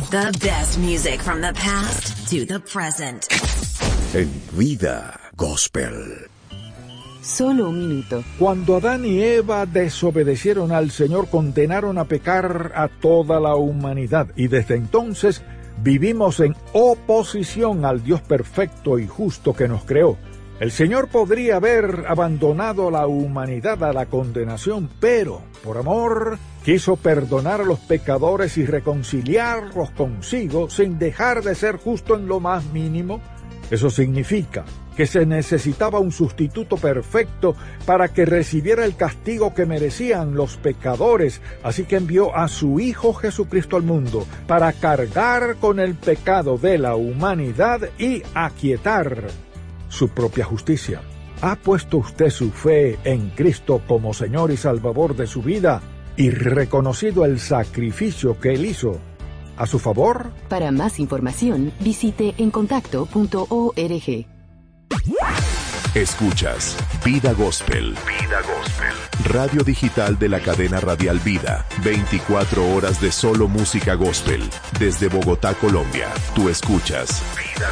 The best music from the past to the present. En Vida Gospel. Solo un minuto. Cuando Adán y Eva desobedecieron al Señor, condenaron a pecar a toda la humanidad. Y desde entonces vivimos en oposición al Dios perfecto y justo que nos creó. El Señor podría haber abandonado a la humanidad a la condenación, pero por amor quiso perdonar a los pecadores y reconciliarlos consigo sin dejar de ser justo en lo más mínimo. Eso significa que se necesitaba un sustituto perfecto para que recibiera el castigo que merecían los pecadores, así que envió a su Hijo Jesucristo al mundo para cargar con el pecado de la humanidad y aquietar su propia justicia. ¿Ha puesto usted su fe en Cristo como Señor y Salvador de su vida y reconocido el sacrificio que Él hizo a su favor? Para más información, visite encontacto.org. Escuchas Vida Gospel. Vida Gospel. Radio digital de la cadena radial Vida. 24 horas de solo música gospel. Desde Bogotá, Colombia. Tú escuchas Vida